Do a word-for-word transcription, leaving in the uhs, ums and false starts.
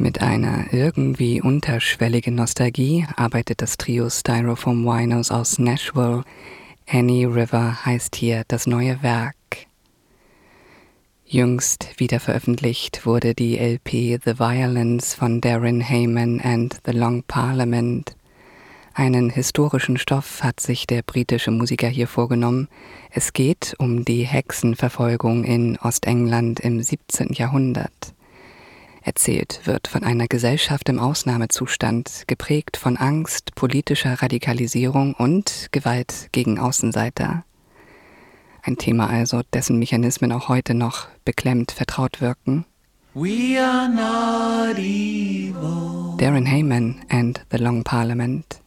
Mit einer irgendwie unterschwelligen Nostalgie arbeitet das Trio Styrofoam Winos aus Nashville. Annie River heißt hier das neue Werk. Jüngst wieder veröffentlicht wurde die L P The Violence von Darren Hayman and the Long Parliament. Einen historischen Stoff hat sich der britische Musiker hier vorgenommen. Es geht um die Hexenverfolgung in Ostengland im siebzehnten Jahrhundert. Erzählt wird von einer Gesellschaft im Ausnahmezustand, geprägt von Angst, politischer Radikalisierung und Gewalt gegen Außenseiter. Ein Thema also, dessen Mechanismen auch heute noch beklemmt vertraut wirken. We are not evil. Darren Hayman and the Long Parliament.